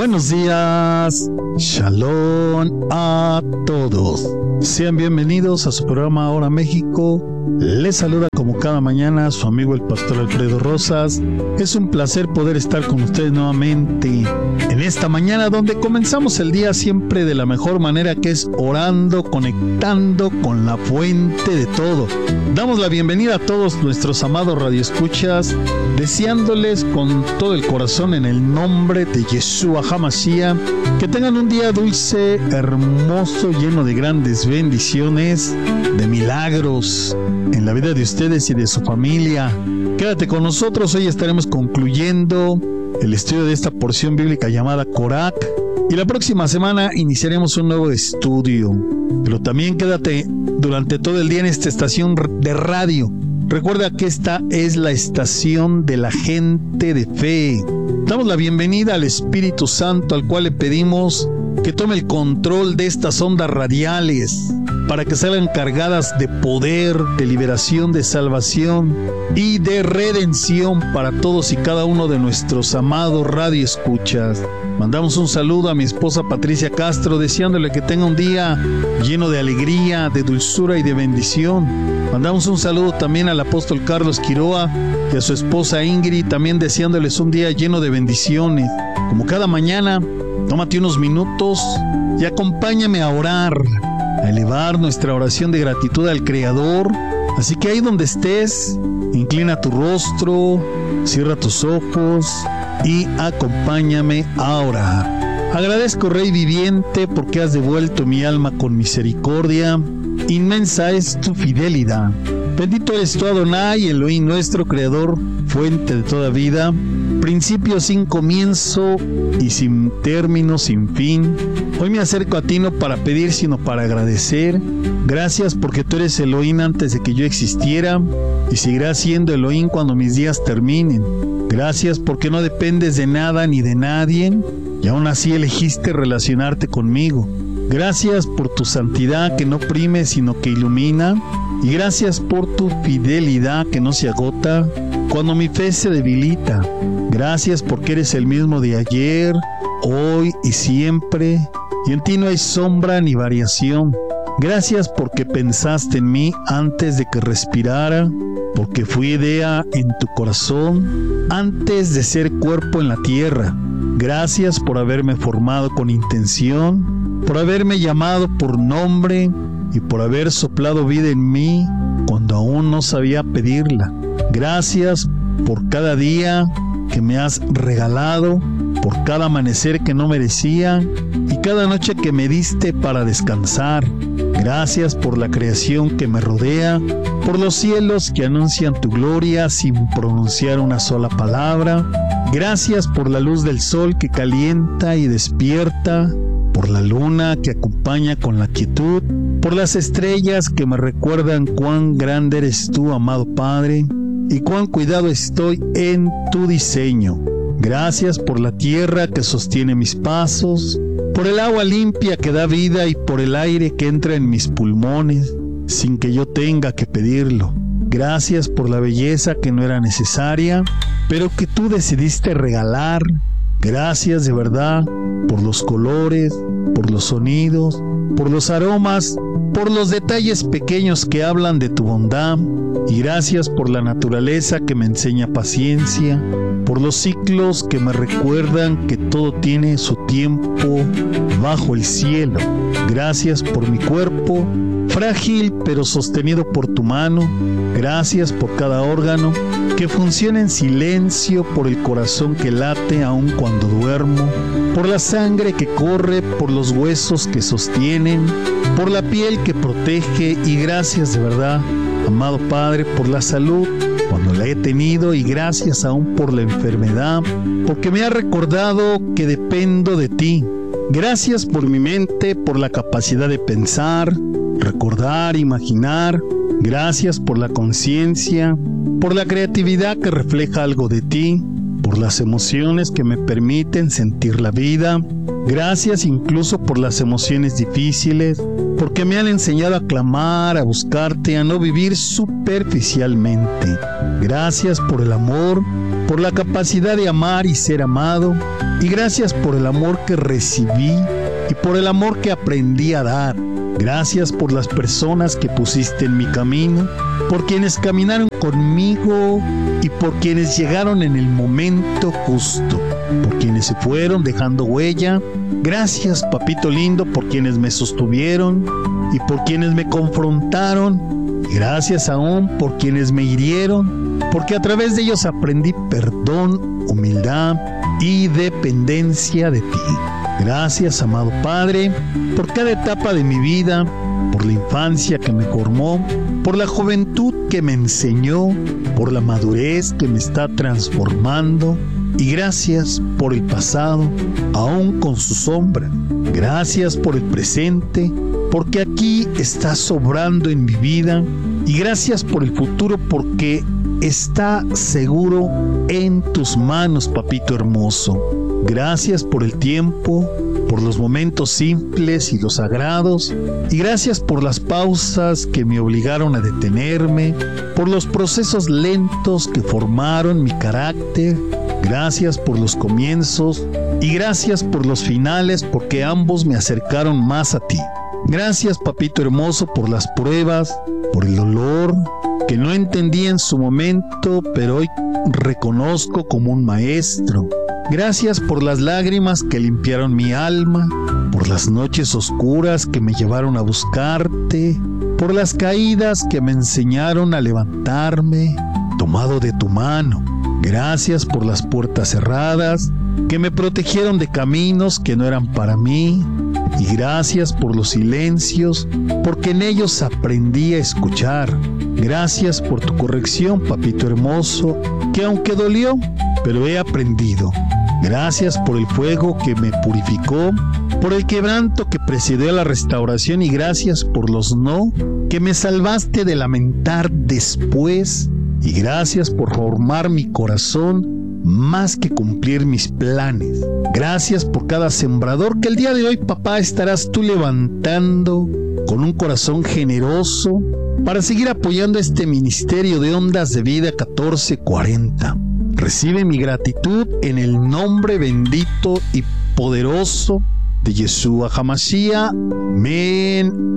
Buenos días, Shalom a todos. Sean bienvenidos a su programa Ahora México. Les saluda como cada mañana su amigo el pastor Alfredo Rosas. Es un placer poder estar con ustedes nuevamente en esta mañana donde comenzamos el día siempre de la mejor manera, que es orando, conectando con la fuente de todo. Damos la bienvenida a todos nuestros amados radioescuchas, deseándoles con todo el corazón en el nombre de Yeshua HaMashiach que tengan un día dulce, hermoso, lleno de grandes bendiciones, de milagros en la vida de ustedes y de su familia. Quédate con nosotros, hoy estaremos concluyendo el estudio de esta porción bíblica llamada Corac, y la próxima semana iniciaremos un nuevo estudio. Pero también quédate durante todo el día en esta estación de radio. Recuerda que esta es la estación de la gente de fe. Damos la bienvenida al Espíritu Santo, al cual le pedimos que tome el control de estas ondas radiales para que salgan cargadas de poder, de liberación, de salvación y de redención para todos y cada uno de nuestros amados radioescuchas. Mandamos un saludo a mi esposa Patricia Castro, deseándole que tenga un día lleno de alegría, de dulzura y de bendición. Mandamos un saludo también al apóstol Carlos Quiroa y a su esposa Ingrid, también deseándoles un día lleno de bendiciones. Como cada mañana, tómate unos minutos y acompáñame a orar, a elevar nuestra oración de gratitud al Creador. Así que ahí donde estés, inclina tu rostro, cierra tus ojos y acompáñame a orar. Agradezco, Rey viviente, porque has devuelto mi alma con misericordia. Inmensa es tu fidelidad. Bendito eres tú, Adonai, Elohim nuestro, Creador, fuente de toda vida, principio sin comienzo y sin término, sin fin. Hoy me acerco a ti no para pedir, sino para agradecer. Gracias porque tú eres Elohim antes de que yo existiera y seguirás siendo Elohim cuando mis días terminen. Gracias porque no dependes de nada ni de nadie y aún así elegiste relacionarte conmigo. Gracias por tu santidad que no oprime sino que ilumina, y gracias por tu fidelidad que no se agota cuando mi fe se debilita. Gracias porque eres el mismo de ayer, hoy y siempre, y en ti no hay sombra ni variación. Gracias porque pensaste en mí antes de que respirara, porque fui idea en tu corazón antes de ser cuerpo en la tierra. Gracias por haberme formado con intención, por haberme llamado por nombre y por haber soplado vida en mí cuando aún no sabía pedirla. Gracias por cada día que me has regalado, por cada amanecer que no merecía y cada noche que me diste para descansar. Gracias por la creación que me rodea, por los cielos que anuncian tu gloria sin pronunciar una sola palabra. Gracias por la luz del sol que calienta y despierta, por la luna que acompaña con la quietud, por las estrellas que me recuerdan cuán grande eres tú, amado Padre, y cuán cuidado estoy en tu diseño. Gracias por la tierra que sostiene mis pasos, por el agua limpia que da vida y por el aire que entra en mis pulmones sin que yo tenga que pedirlo. Gracias por la belleza que no era necesaria, pero que tú decidiste regalar. Gracias de verdad por los colores, por los sonidos, por los aromas, por los detalles pequeños que hablan de tu bondad. Y gracias por la naturaleza que me enseña paciencia, por los ciclos que me recuerdan que todo tiene su tiempo bajo el cielo. Gracias por mi cuerpo, frágil pero sostenido por tu mano. Gracias por cada órgano que funciona en silencio, por el corazón que late aun cuando duermo, por la sangre que corre, por los huesos que sostienen, por la piel que protege. Y gracias de verdad, amado Padre, por la salud cuando la he tenido, y gracias aún por la enfermedad, porque me ha recordado que dependo de ti. Gracias por mi mente, por la capacidad de pensar, recordar, imaginar. Gracias por la conciencia, por la creatividad que refleja algo de ti, por las emociones que me permiten sentir la vida. Gracias incluso por las emociones difíciles, porque me han enseñado a clamar, a buscarte, a no vivir superficialmente. Gracias por el amor por la capacidad de amar y ser amado, y gracias por el amor que recibí y por el amor que aprendí a dar. Gracias por las personas que pusiste en mi camino, por quienes caminaron conmigo y por quienes llegaron en el momento justo, por quienes se fueron dejando huella. Gracias, papito lindo, por quienes me sostuvieron y por quienes me confrontaron. Y gracias aún por quienes me hirieron, porque a través de ellos aprendí perdón, humildad y dependencia de ti. Gracias, amado Padre, por cada etapa de mi vida, por la infancia que me formó, por la juventud que me enseñó, por la madurez que me está transformando, y gracias por el pasado, aún con su sombra. Gracias por el presente, porque aquí está sobrando en mi vida, y gracias por el futuro, porque está seguro en tus manos, papito hermoso. Gracias por el tiempo, por los momentos simples y los sagrados, y gracias por las pausas que me obligaron a detenerme, por los procesos lentos que formaron mi carácter. Gracias por los comienzos y gracias por los finales, porque ambos me acercaron más a ti. Gracias, papito hermoso, por las pruebas, por el dolor que no entendí en su momento, pero hoy reconozco como un maestro. Gracias por las lágrimas que limpiaron mi alma, por las noches oscuras que me llevaron a buscarte, por las caídas que me enseñaron a levantarme, tomado de tu mano. Gracias por las puertas cerradas que me protegieron de caminos que no eran para mí. Y gracias por los silencios, porque en ellos aprendí a escuchar. Gracias por tu corrección, papito hermoso, que aunque dolió, pero he aprendido. Gracias por el fuego que me purificó, por el quebranto que precedió a la restauración, y gracias por los no que me salvaste de lamentar después. Y gracias por formar mi corazón más que cumplir mis planes. Gracias por cada sembrador que el día de hoy, papá, estarás tú levantando con un corazón generoso para seguir apoyando este ministerio de Ondas de Vida 1440. Recibe mi gratitud en el nombre bendito y poderoso de Yeshua HaMashiach. Amén,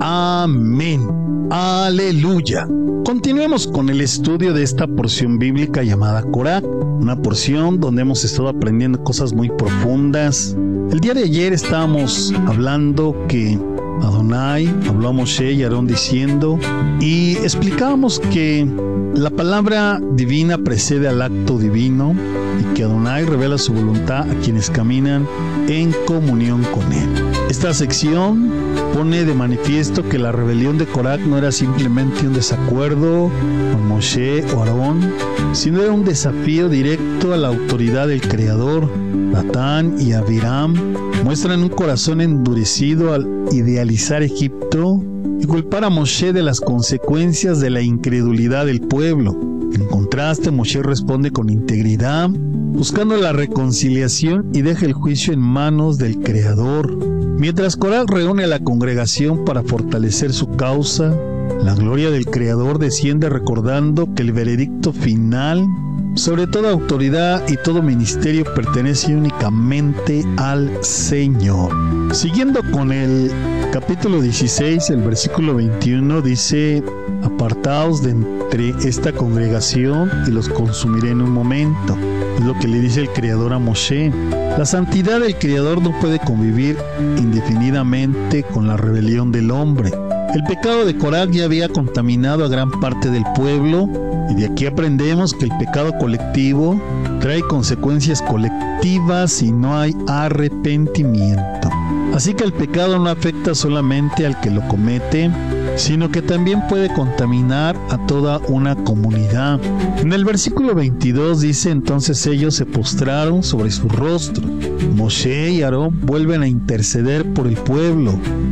amén, aleluya. Continuemos con el estudio de esta porción bíblica llamada Coraj, una porción donde hemos estado aprendiendo cosas muy profundas. El día de ayer estábamos hablando que Adonai habló a Moshe y Aarón diciendo, y explicábamos que la palabra divina precede al acto divino y que Adonai revela su voluntad a quienes caminan en comunión con él. Esta sección pone de manifiesto que la rebelión de Coraj no era simplemente un desacuerdo con Moshe o Aarón, sino era un desafío directo a la autoridad del Creador. Datán y Abiram muestran un corazón endurecido al idealizar Egipto y culpar a Moshe de las consecuencias de la incredulidad del pueblo. En contraste, Moshe responde con integridad, buscando la reconciliación y deja el juicio en manos del Creador. Mientras Coraj reúne a la congregación para fortalecer su causa, la gloria del Creador desciende recordando que el veredicto final sobre toda autoridad y todo ministerio pertenece únicamente al Señor. Siguiendo con el capítulo 16, el versículo 21 dice: apartaos de entre esta congregación y los consumiré en un momento. Es lo que le dice el Creador a Moshe. La santidad del Creador no puede convivir indefinidamente con la rebelión del hombre. El pecado de Coraj ya había contaminado a gran parte del pueblo, y de aquí aprendemos que el pecado colectivo trae consecuencias colectivas si no hay arrepentimiento. Así que el pecado no afecta solamente al que lo comete, sino que también puede contaminar a toda una comunidad. En el versículo 22 dice: entonces ellos se postraron sobre su rostro. Moshe y Aarón vuelven a interceder por el pueblo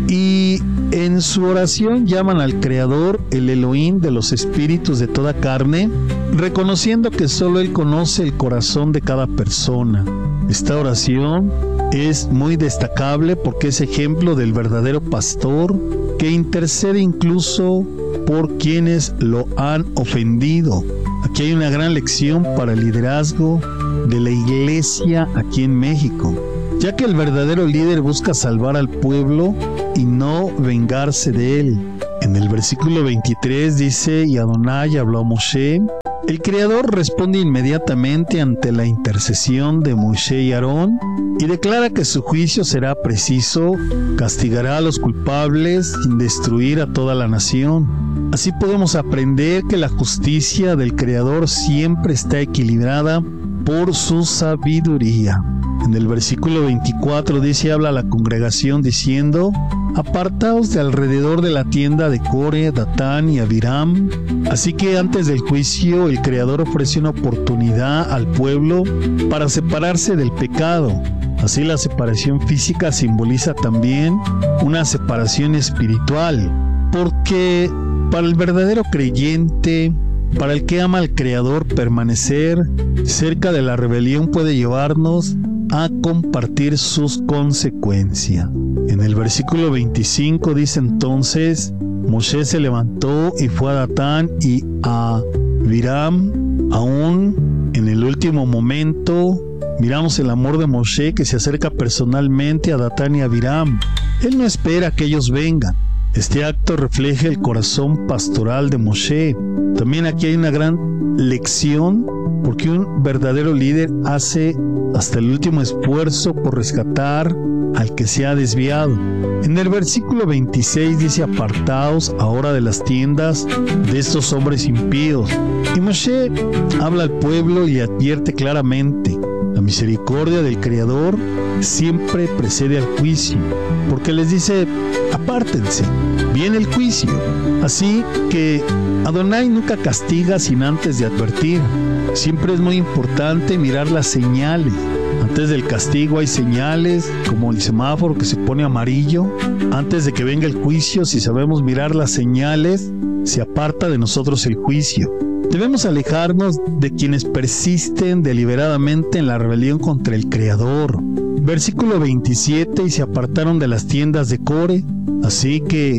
y en su oración llaman al Creador el Elohim de los espíritus de toda carne, reconociendo que solo Él conoce el corazón de cada persona. Esta oración es muy destacable porque es ejemplo del verdadero pastor que intercede incluso por quienes lo han ofendido. Aquí aquí hay una gran lección para el liderazgo de la iglesia aquí en México, ya que el verdadero líder busca salvar al pueblo y no vengarse de él. En el versículo 23 dice: y Adonai habló a Moshe. El Creador responde inmediatamente ante la intercesión de Moshe y Aarón y declara que su juicio será preciso, castigará a los culpables sin destruir a toda la nación. Así podemos aprender que la justicia del Creador siempre está equilibrada por su sabiduría. En el versículo 24 dice: habla a la congregación diciendo: apartaos de alrededor de la tienda de Core, Datán y Abiram. Así que antes del juicio, el Creador ofrece una oportunidad al pueblo para separarse del pecado. Así la separación física simboliza también una separación espiritual, porque para el verdadero creyente, para el que ama al Creador, permanecer cerca de la rebelión puede llevarnos a compartir sus consecuencias. En el versículo 25 dice entonces: Moshe se levantó y fue a Datán y a Abiram. Aún en el último momento miramos el amor de Moshe, que se acerca personalmente a Datán y a Abiram. Él no espera que ellos vengan. Este acto refleja el corazón pastoral de Moshe. También aquí hay una gran lección, porque un verdadero líder hace hasta el último esfuerzo por rescatar al que se ha desviado. En el versículo 26 dice: apartaos ahora de las tiendas de estos hombres impíos. Y Moshe habla al pueblo y le advierte claramente: la misericordia del Creador siempre precede al juicio, porque les dice: apártense, viene el juicio. Así que Adonai nunca castiga sin antes de advertir. Siempre es muy importante mirar las señales. Antes del castigo hay señales, como el semáforo que se pone amarillo. Antes de que venga el juicio, si sabemos mirar las señales, se aparta de nosotros el juicio. Debemos alejarnos de quienes persisten deliberadamente en la rebelión contra el Creador. Versículo 27: y se apartaron de las tiendas de Core. Así que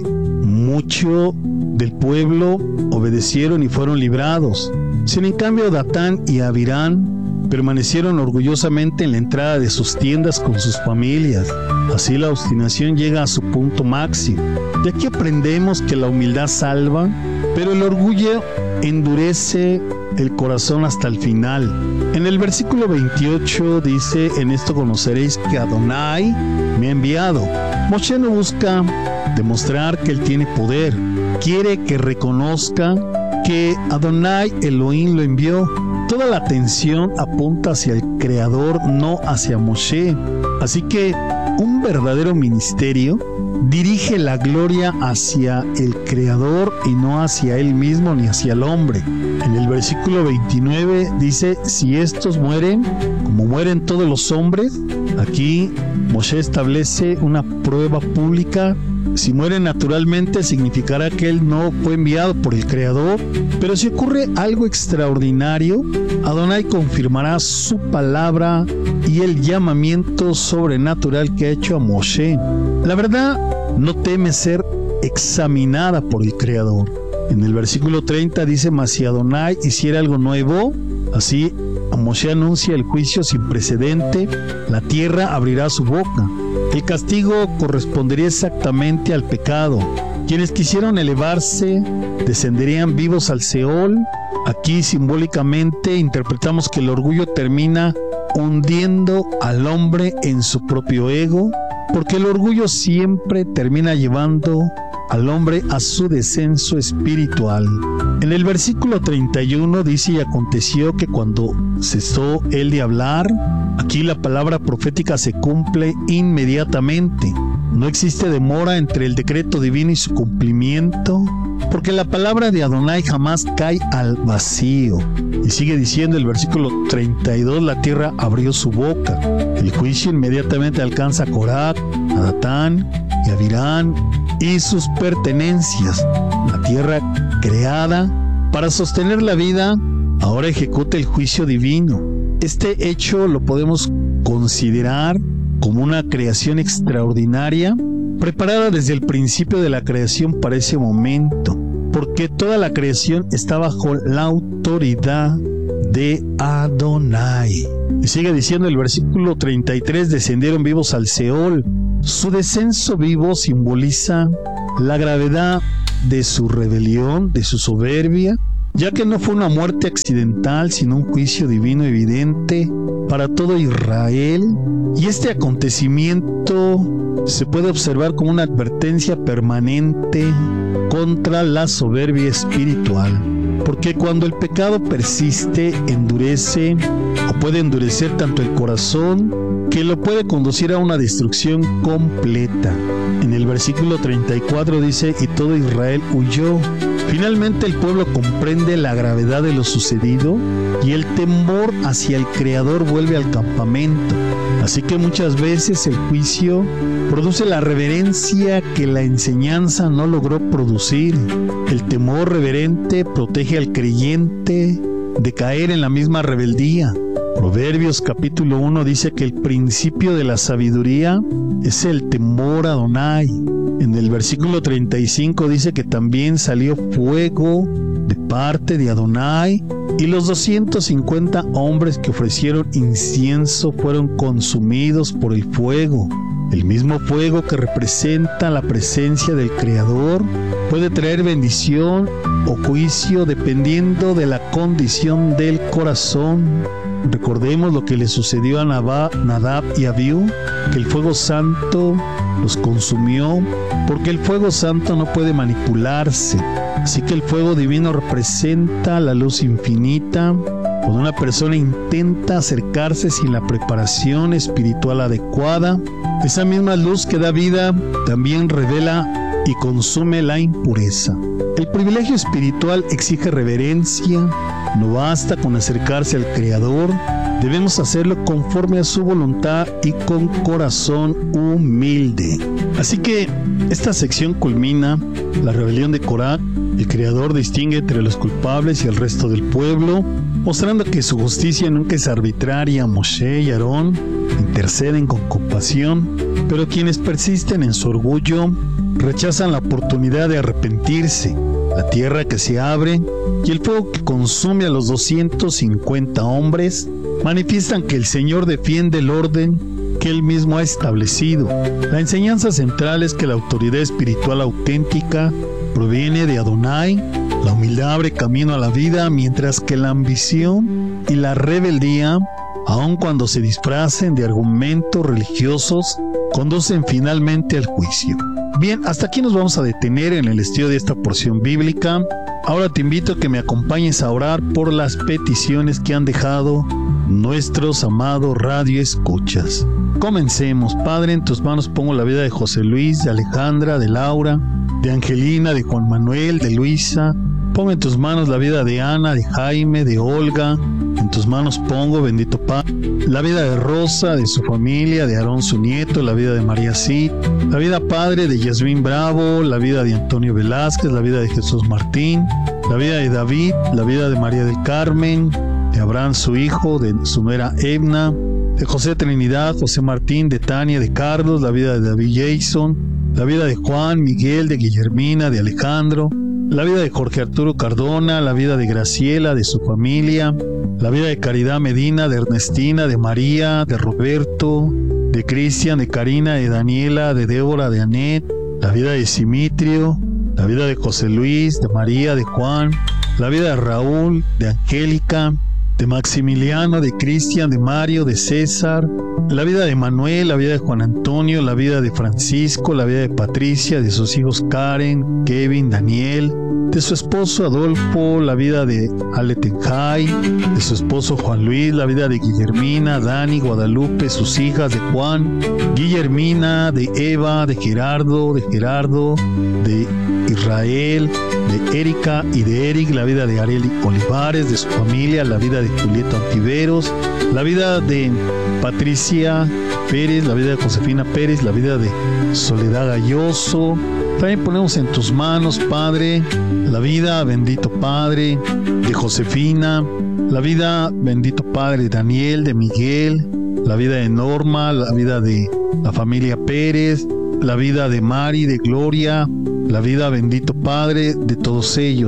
mucho del pueblo obedecieron y fueron librados. Sin en cambio Datán y Abiram permanecieron orgullosamente en la entrada de sus tiendas con sus familias. Así la obstinación llega a su punto máximo. De aquí aprendemos que la humildad salva, pero el orgullo endurece el corazón hasta el final. En el versículo 28 dice: en esto conoceréis que Adonai me ha enviado. Moshe no busca demostrar que él tiene poder, quiere que reconozca que Adonai Elohim lo envió. Toda la atención apunta hacia el Creador, no hacia Moshe. Así que un verdadero ministerio dirige la gloria hacia el Creador y no hacia él mismo ni hacia el hombre. En el versículo 29 dice: si estos mueren, como mueren todos los hombres. Aquí Moshe establece una prueba pública. Si muere naturalmente, significará que él no fue enviado por el Creador. Pero si ocurre algo extraordinario, Adonai confirmará su palabra y el llamamiento sobrenatural que ha hecho a Moshe. La verdad no teme ser examinada por el Creador. En el versículo 30 dice: mas si Adonai hiciera algo nuevo, así Moshe anuncia el juicio sin precedente, la tierra abrirá su boca. El castigo correspondería exactamente al pecado. Quienes quisieron elevarse descenderían vivos al Seol. Aquí simbólicamente interpretamos que el orgullo termina hundiendo al hombre en su propio ego, porque el orgullo siempre termina llevando al hombre a su descenso espiritual. En el versículo 31 dice: y aconteció que cuando cesó él de hablar, aquí la palabra profética se cumple inmediatamente. No existe demora entre el decreto divino y su cumplimiento, porque la palabra de Adonai jamás cae al vacío. Y sigue diciendo el versículo 32: la tierra abrió su boca. El juicio inmediatamente alcanza a Corat, a Datán y a Abiram y sus pertenencias. La tierra creada para sostener la vida ahora ejecuta el juicio divino. Este hecho lo podemos considerar como una creación extraordinaria, preparada desde el principio de la creación para ese momento, porque toda la creación está bajo la autoridad autoridad de Adonai. Y sigue diciendo el versículo 33, descendieron vivos al Seol. Su descenso vivo simboliza la gravedad de su rebelión, de su soberbia, ya que no fue una muerte accidental, sino un juicio divino evidente para todo Israel. Y este acontecimiento se puede observar como una advertencia permanente contra la soberbia espiritual. Porque cuando el pecado persiste, endurece o puede endurecer tanto el corazón que lo puede conducir a una destrucción completa. En el versículo 34 dice, y todo Israel huyó. Finalmente el pueblo comprende la gravedad de lo sucedido y el temor hacia el Creador vuelve al campamento. Así que muchas veces el juicio produce la reverencia que la enseñanza no logró producir. El temor reverente protege al creyente de caer en la misma rebeldía. Proverbios capítulo 1 dice que el principio de la sabiduría es el temor a Adonai. En el versículo 35 dice que también salió fuego de parte de Adonai y los 250 hombres que ofrecieron incienso fueron consumidos por el fuego. El mismo fuego que representa la presencia del Creador puede traer bendición o juicio dependiendo de la condición del corazón. Recordemos lo que le sucedió a Nadab y Abiú, que el fuego santo los consumió, porque el fuego santo no puede manipularse. Así que el fuego divino representa la luz infinita. Cuando una persona intenta acercarse sin la preparación espiritual adecuada, esa misma luz que da vida también revela y consume la impureza. El privilegio espiritual exige reverencia. No basta con acercarse al Creador, debemos hacerlo conforme a su voluntad y con corazón humilde. Así que esta sección culmina la rebelión de Corá. El Creador distingue entre los culpables y el resto del pueblo, mostrando que su justicia nunca es arbitraria. Moshe y Aarón interceden con compasión, pero quienes persisten en su orgullo rechazan la oportunidad de arrepentirse. La tierra que se abre y el fuego que consume a los 250 hombres manifiestan que el Señor defiende el orden que Él mismo ha establecido. La enseñanza central es que la autoridad espiritual auténtica proviene de Adonai. La humildad abre camino a la vida, mientras que la ambición y la rebeldía, aun cuando se disfracen de argumentos religiosos, conducen finalmente al juicio. Bien, hasta aquí nos vamos a detener en el estudio de esta porción bíblica. Ahora te invito a que me acompañes a orar por las peticiones que han dejado nuestros amados radioescuchas. Comencemos. Padre, en tus manos pongo la vida de José Luis, de Alejandra, de Laura, de Angelina, de Juan Manuel, de Luisa. Pongo en tus manos la vida de Ana, de Jaime, de Olga. En tus manos pongo, bendito Padre, la vida de Rosa, de su familia, de Aarón su nieto, la vida de María Cid, la vida, Padre, de Yasmín Bravo, la vida de Antonio Velázquez, la vida de Jesús Martín, la vida de David, la vida de María del Carmen, de Abraham su hijo, de su nuera Edna, de José Trinidad, José Martín, de Tania, de Carlos, la vida de David Jason, la vida de Juan, Miguel, de Guillermina, de Alejandro, la vida de Jorge Arturo Cardona, la vida de Graciela, de su familia, la vida de Caridad Medina, de Ernestina, de María, de Roberto, de Cristian, de Karina, de Daniela, de Débora, de Anet, la vida de Simitrio, la vida de José Luis, de María, de Juan, la vida de Raúl, de Angélica, de Maximiliano, de Cristian, de Mario, de César, la vida de Manuel, la vida de Juan Antonio, la vida de Francisco, la vida de Patricia, de sus hijos Karen, Kevin, Daniel, de su esposo Adolfo, la vida de Ale Tenjay, de su esposo Juan Luis, la vida de Guillermina, Dani, Guadalupe, sus hijas, de Juan, Guillermina, de Eva, de Gerardo, de Israel, de Erika y de Eric, la vida de Areli Olivares, de su familia, la vida de Julieta Antiveros, la vida de Patricia Pérez, la vida de Josefina Pérez, la vida de Soledad Galloso. También ponemos en tus manos, Padre, la vida, bendito Padre, de Josefina, la vida, bendito Padre, de Daniel, de Miguel, la vida de Norma, la vida de la familia Pérez, la vida de Mari, de Gloria, la vida, bendito Padre, de todos ellos.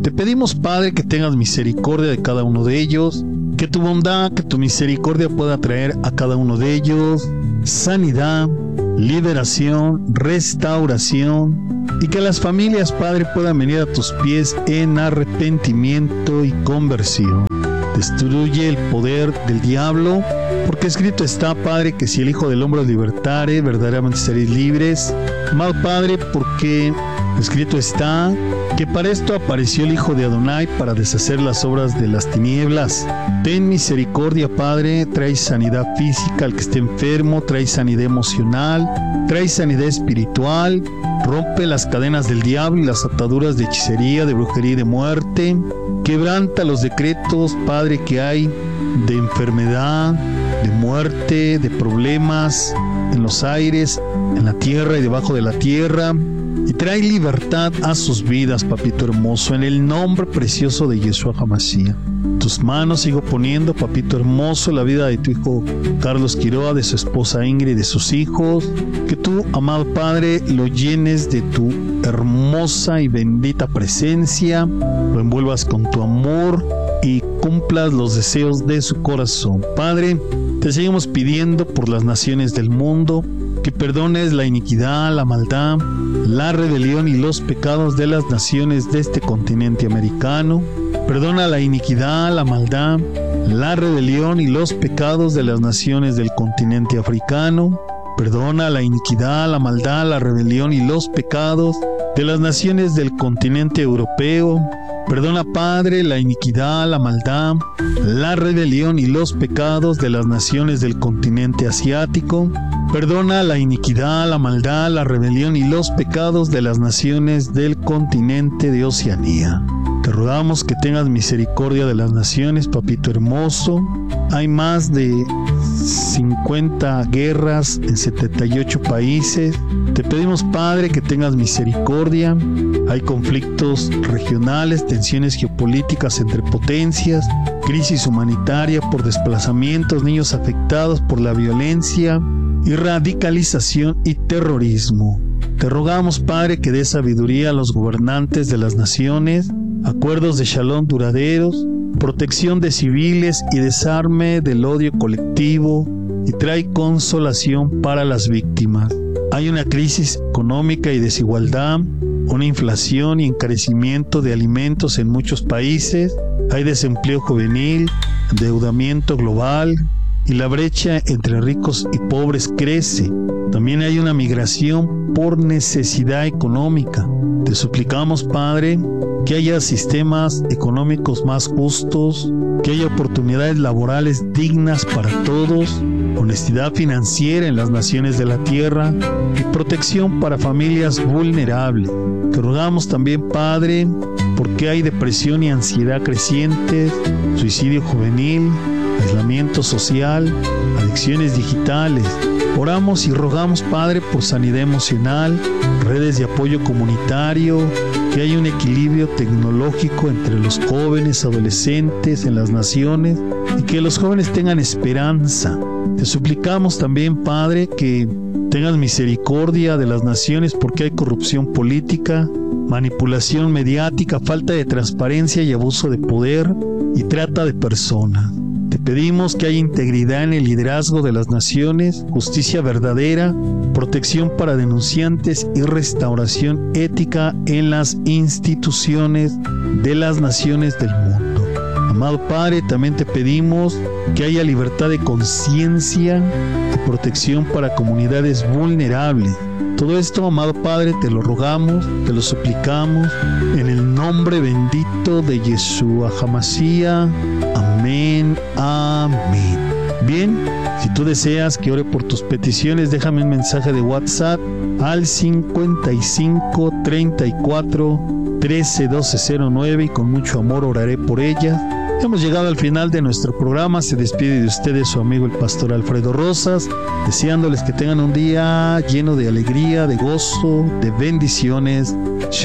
Te pedimos, Padre, que tengas misericordia de cada uno de ellos, que tu bondad, que tu misericordia pueda traer a cada uno de ellos sanidad, liberación, restauración, y que las familias, Padre, puedan venir a tus pies en arrepentimiento y conversión. Destruye el poder del diablo, porque escrito está, Padre, que si el Hijo del Hombre os libertare, verdaderamente seréis libres. Amado Padre, porque escrito está que para esto apareció el Hijo de Adonai, para deshacer las obras de las tinieblas. Ten misericordia, Padre, trae sanidad física al que esté enfermo, trae sanidad emocional, trae sanidad espiritual, rompe las cadenas del diablo y las ataduras de hechicería, de brujería y de muerte. Quebranta los decretos, Padre, que hay de enfermedad, de muerte, de problemas en los aires, en la tierra y debajo de la tierra. Y trae libertad a sus vidas, Papito hermoso, en el nombre precioso de Yeshua HaMashiach. Tus manos sigo poniendo, Papito hermoso, la vida de tu hijo Carlos Quiroa, de su esposa Ingrid y de sus hijos. Que tú, amado Padre, lo llenes de tu hermosa y bendita presencia, lo envuelvas con tu amor y cumplas los deseos de su corazón. Padre, te seguimos pidiendo por las naciones del mundo, que perdones la iniquidad, la maldad, la rebelión y los pecados de las naciones de este continente americano. Perdona la iniquidad, la maldad, la rebelión y los pecados de las naciones del continente africano. Perdona la iniquidad, la maldad, la rebelión y los pecados de las naciones del continente europeo. Perdona, Padre, la iniquidad, la maldad, la rebelión y los pecados de las naciones del continente asiático. Perdona la iniquidad, la maldad, la rebelión y los pecados de las naciones del continente de Oceanía. Te rogamos que tengas misericordia de las naciones, Papito hermoso. Hay más de 50 guerras en 78 países. Te pedimos, Padre, que tengas misericordia. Hay conflictos regionales, tensiones geopolíticas entre potencias, crisis humanitaria por desplazamientos, niños afectados por la violencia y radicalización y terrorismo. Te rogamos, Padre, que des sabiduría a los gobernantes de las naciones, acuerdos de shalom duraderos, protección de civiles y desarme del odio colectivo, y trae consolación para las víctimas. Hay una crisis económica y desigualdad, una inflación y encarecimiento de alimentos en muchos países, hay desempleo juvenil, endeudamiento global, y la brecha entre ricos y pobres crece. También hay una migración por necesidad económica. Te suplicamos, Padre, que haya sistemas económicos más justos, que haya oportunidades laborales dignas para todos, honestidad financiera en las naciones de la tierra y protección para familias vulnerables. Te rogamos también, Padre, porque hay depresión y ansiedad crecientes, suicidio juvenil, aislamiento social, adicciones digitales. Oramos y rogamos, Padre, por sanidad emocional, redes de apoyo comunitario, que haya un equilibrio tecnológico entre los jóvenes, adolescentes en las naciones y que los jóvenes tengan esperanza. Te suplicamos también, Padre, que tengas misericordia de las naciones porque hay corrupción política, manipulación mediática, falta de transparencia y abuso de poder y trata de personas. Te pedimos que haya integridad en el liderazgo de las naciones, justicia verdadera, protección para denunciantes y restauración ética en las instituciones de las naciones del mundo. Amado Padre, también te pedimos que haya libertad de conciencia y protección para comunidades vulnerables. Todo esto, amado Padre, te lo rogamos, te lo suplicamos, en el nombre bendito de Yeshua HaMashiach. Amén, amén. Bien, si tú deseas que ore por tus peticiones, déjame un mensaje de WhatsApp al 55 34 13 12 09 y con mucho amor oraré por ellas. Hemos llegado al final de nuestro programa. Se despide de ustedes su amigo el pastor Alfredo Rosas, deseándoles que tengan un día lleno de alegría, de gozo, de bendiciones.